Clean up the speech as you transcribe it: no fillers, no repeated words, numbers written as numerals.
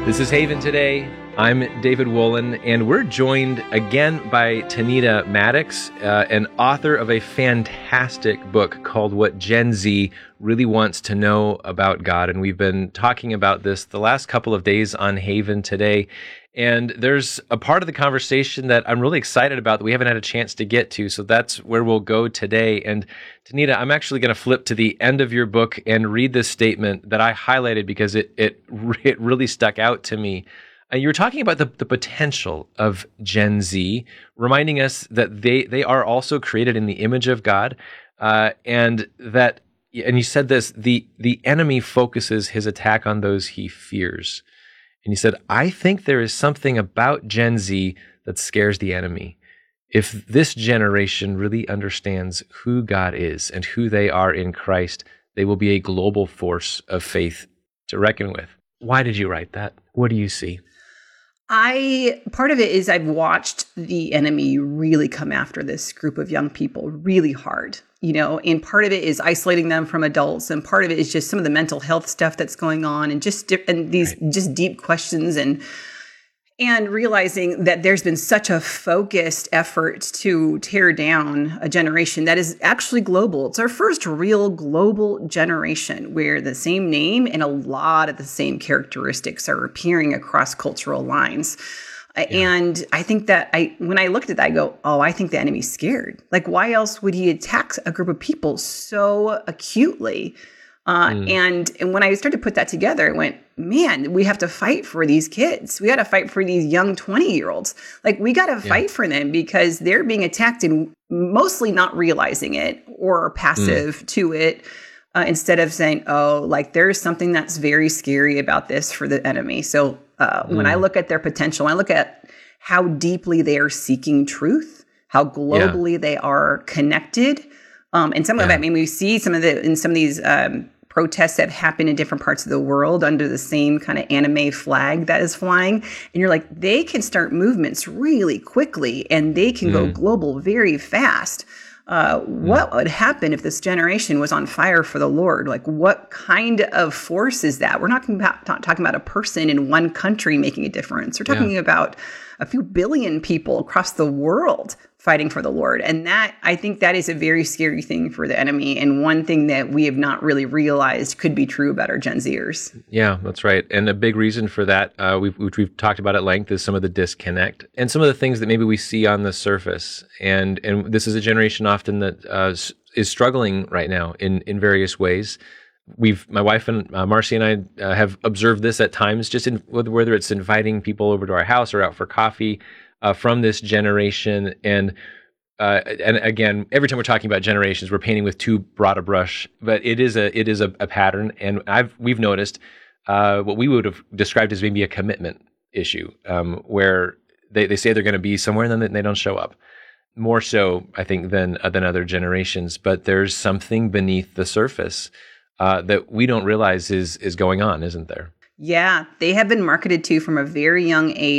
This is Haven Today. I'm David Wolin, and we're joined again by Tanita Maddox, an author of a fantastic book called What Gen Z Really Wants to Know About God. And we've been talking about this the last couple of days on Haven Today. And there's a part of the conversation that I'm really excited about that we haven't had a chance to get to. So that's where we'll go today. And Tanita, I'm actually going to flip to the end of your book and read this statement that I highlighted because it really stuck out to me. You were talking about the potential of Gen Z, reminding us that they are also created in the image of God, and you said this: the enemy focuses his attack on those he fears. And you said, I think there is something about Gen Z that scares the enemy. If this generation really understands who God is and who they are in Christ, they will be a global force of faith to reckon with. Why did you write that? What do you see? Part of it is I've watched the enemy really come after this group of young people really hard, and part of it is isolating them from adults. And part of it is just some of the mental health stuff that's going on and just deep questions and realizing that there's been such a focused effort to tear down a generation that is actually global. It's our first real global generation where the same name and a lot of the same characteristics are appearing across cultural lines. Yeah. And I think that when I looked at that, I go, I think the enemy's scared. Like, why else would he attack a group of people so acutely? And when I started to put that together, I went, man, we have to fight for these kids. We got to fight for these young 20-year-olds. Like, we got to fight for them because they're being attacked and mostly not realizing it or passive to it, instead of saying, there's something that's very scary about this for the enemy. So when I look at their potential, I look at how deeply they are seeking truth, how globally they are connected. And some of that, we see some of these protests that happen in different parts of the world under the same kind of anime flag that is flying. And you're like, they can start movements really quickly and they can go global very fast. What would happen if this generation was on fire for the Lord? Like, what kind of force is that? We're not talking about a person in one country making a difference. We're talking about a few billion people across the world fighting for the Lord. And I think that is a very scary thing for the enemy. And one thing that we have not really realized could be true about our Gen Zers. Yeah, that's right. And a big reason for that, which we've talked about at length, is some of the disconnect and some of the things that maybe we see on the surface. And this is a generation often that is struggling right now in various ways. My wife and Marcy and I have observed this at times, just whether it's inviting people over to our house or out for coffee from this generation. And again, every time we're talking about generations, we're painting with too broad a brush, but it is a pattern. And we've noticed what we would have described as maybe a commitment issue, where they say they're going to be somewhere and then they don't show up. More so, I think, than other generations. But there's something beneath the surface that we don't realize is going on, isn't there? Yeah, they have been marketed to from a very young age